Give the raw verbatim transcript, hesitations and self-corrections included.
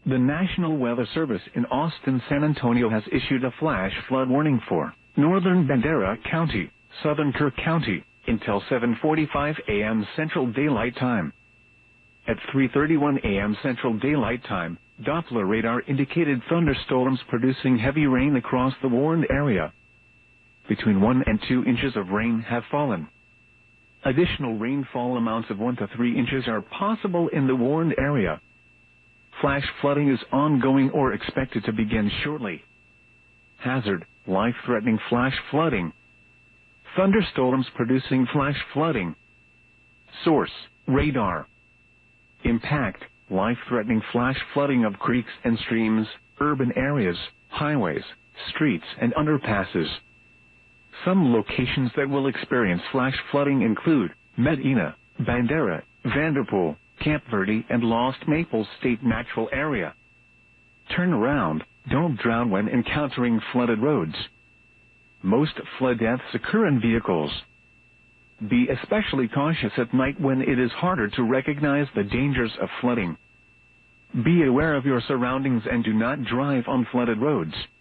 The National Weather Service in Austin, San Antonio has issued a flash flood warning for northern Bandera County, southern Kirk County, until seven forty-five a m Central Daylight Time. At three thirty-one a m Central Daylight Time, Doppler radar indicated thunderstorms producing heavy rain across the warned area. Between one and two inches of rain have fallen. Additional rainfall amounts of one to three inches are possible in the warned area. Flash flooding is ongoing or expected to begin shortly. Hazard: life-threatening flash flooding. Thunderstorms producing flash flooding. Source: radar. Impact: life-threatening flash flooding of creeks and streams, urban areas, highways, streets and underpasses. Some locations that will experience flash flooding include Medina, Bandera, Vanderpool, Camp Verde and Lost Maples State Natural Area. Turn around, don't drown when encountering flooded roads. Most flood deaths occur in vehicles. Be especially cautious at night when it is harder to recognize the dangers of flooding. Be aware of your surroundings and do not drive on flooded roads.